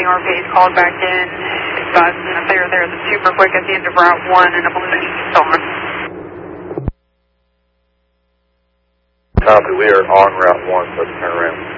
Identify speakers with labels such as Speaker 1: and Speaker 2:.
Speaker 1: the RPA is called back in. But they're super quick at the end of Route 1 and a blue East on.
Speaker 2: Copy, we are on Route 1, so let's turn around.